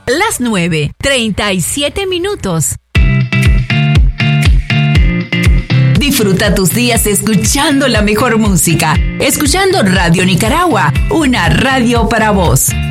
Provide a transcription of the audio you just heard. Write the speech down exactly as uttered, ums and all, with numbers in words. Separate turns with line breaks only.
Las nueve, treinta y siete minutos. Disfruta tus días escuchando la mejor música, escuchando Radio Nicaragua, una radio para vos.